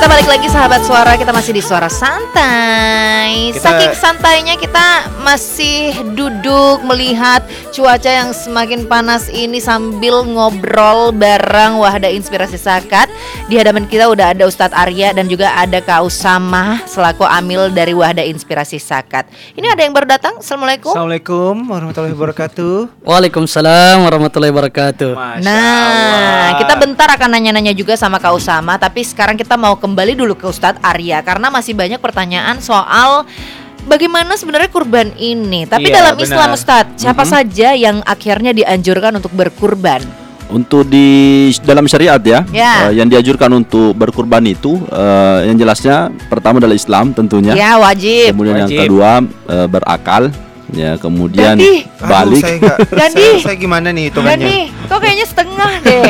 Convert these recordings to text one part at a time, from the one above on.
Kita balik lagi sahabat suara, kita masih di Suara Santai. Saking santainya kita masih duduk melihat cuaca yang semakin panas ini sambil ngobrol bareng Wahda Inspirasi Zakat. Di hadapan kita udah ada Ustadz Arya dan juga ada Kak Usamah selaku amil dari Wahda Inspirasi Zakat. Ini ada yang baru datang. Assalamualaikum. Assalamualaikum warahmatullahi wabarakatuh. Waalaikumsalam warahmatullahi wabarakatuh. Nah, kita bentar akan nanya-nanya juga sama Kak Usamah, tapi sekarang kita mau kembali dulu ke Ustadz Arya karena masih banyak pertanyaan soal bagaimana sebenarnya kurban ini. Tapi dalam Islam Ustadz, siapa saja yang akhirnya dianjurkan untuk berkurban? Untuk di dalam syariat yang dianjurkan untuk berkurban itu yang jelasnya pertama adalah Islam tentunya. Ya, wajib. Kemudian yang kedua berakal. Ya, kemudian balik. Saya gimana nih hitungannya? Kok kayaknya setengah deh.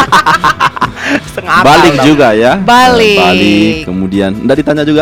Setengah balik juga ya. Balik. Kemudian enggak ditanya juga.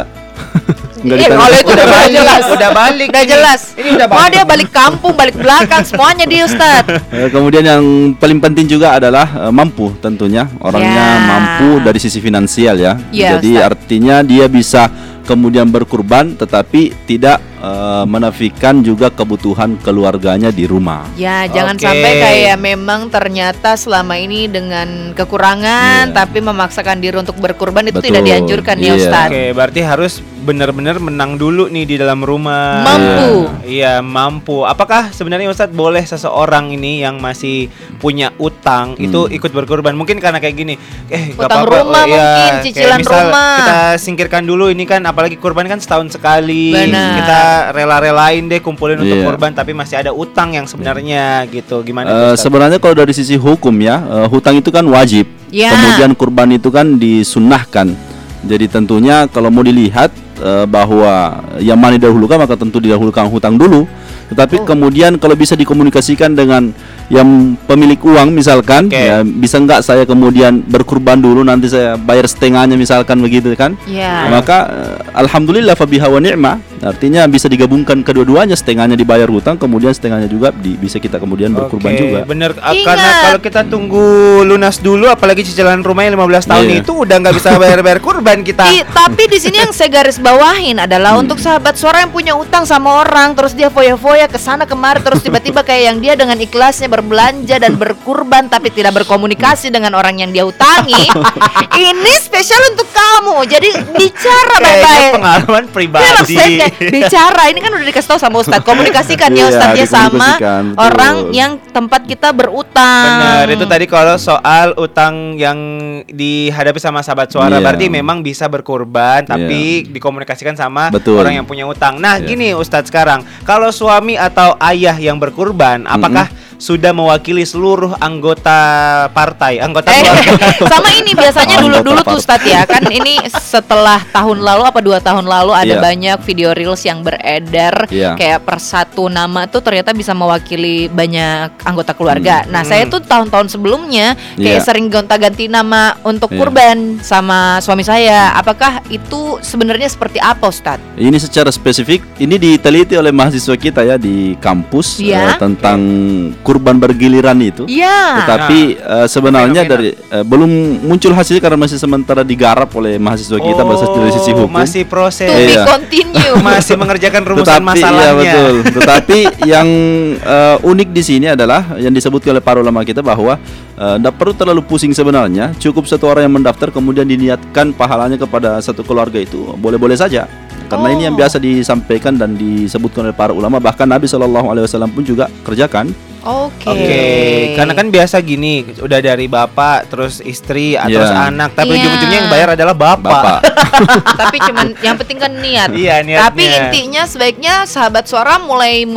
Kalau itu udah jelas. Udah balik. Udah jelas. Ini udah balik. Oh, dia balik kampung, balik belakang, semuanya dia Ustaz. Kemudian yang paling penting juga adalah mampu tentunya. Orangnya mampu dari sisi finansial ya. Jadi Ustaz, artinya dia bisa kemudian berkurban tetapi tidak menafikan juga kebutuhan keluarganya di rumah. Ya, jangan sampai kayak memang ternyata selama ini dengan kekurangan tapi memaksakan diri untuk berkurban itu tidak dianjurkan ya Ustaz. Berarti harus benar-benar menang dulu nih di dalam rumah. Mampu. Iya, mampu. Apakah sebenarnya Ustadz boleh seseorang ini yang masih punya utang itu ikut berkurban? Mungkin karena kayak gini, utang rumah mungkin, cicilan rumah. Kita singkirkan dulu ini kan, apalagi kurban kan setahun sekali. Benar. Kita rela-relain deh kumpulin untuk kurban tapi masih ada utang yang sebenarnya gitu. Gimana sebenarnya kalau dari sisi hukum ya, hutang itu kan wajib. Kemudian kurban itu kan disunnahkan. Jadi tentunya kalau mau dilihat bahwa yang mana didahulukan maka tentu didahulukan hutang dulu. Tetapi kemudian kalau bisa dikomunikasikan dengan yang pemilik uang misalkan, ya, bisa enggak saya kemudian berkurban dulu nanti saya bayar setengahnya misalkan begitu kan? Maka alhamdulillah fabiha wa ni'mah. Artinya bisa digabungkan kedua-duanya, setengahnya dibayar hutang kemudian setengahnya juga bisa kita kemudian berkurban juga. Bener, karena kalau kita tunggu lunas dulu apalagi cicilan rumahnya 15 tahun itu udah nggak bisa bayar kurban kita. Tapi di sini yang saya garis bawahin adalah untuk sahabat suara yang punya utang sama orang terus dia foya-foya kesana kemari terus tiba-tiba kayak yang dia dengan ikhlasnya berbelanja dan berkurban tapi tidak berkomunikasi dengan orang yang dia utangi. Ini spesial untuk kamu. Jadi bicara baik-baik. Pengalaman pribadi. Bicara ini kan udah dikasih tahu sama Ustadz, komunikasikan ya Ustadz ya sama orang yang tempat kita berutang. Benar, itu tadi kalau soal utang yang dihadapi sama sahabat suara berarti memang bisa berkurban tapi dikomunikasikan sama orang yang punya utang. Nah gini Ustadz, sekarang kalau suami atau ayah yang berkurban apakah sudah mewakili seluruh anggota partai, anggota keluarga? Sama ini biasanya dulu tuh Ustadz ya. Kan ini setelah tahun lalu apa 2 tahun lalu ada banyak video reels yang beredar kayak per satu nama tuh ternyata bisa mewakili banyak anggota keluarga. Nah, saya tuh tahun-tahun sebelumnya kayak sering gonta-ganti nama untuk kurban sama suami saya. Apakah itu sebenarnya seperti apa Ustadz? Ini secara spesifik ini diteliti oleh mahasiswa kita ya di kampus tentang kurban bergiliran itu. Tetapi sebenarnya dari belum muncul hasil karena masih sementara digarap oleh mahasiswa kita dari sisi hukum. Masih proses. To be continue. Masih mengerjakan rumusan masalahnya. Betul. Tetapi yang unik di sini adalah yang disebutkan oleh para ulama kita bahwa tidak perlu terlalu pusing sebenarnya. Cukup satu orang yang mendaftar kemudian diniatkan pahalanya kepada satu keluarga itu boleh-boleh saja. Karena ini yang biasa disampaikan dan disebutkan oleh para ulama, bahkan Nabi SAW pun juga kerjakan. Oke. Karena kan biasa gini, udah dari bapak, terus istri, terus anak, tapi ujung-ujungnya yang bayar adalah bapak. Tapi cuman yang penting kan niat. Iya, niatnya. Tapi intinya sebaiknya sahabat suara mulai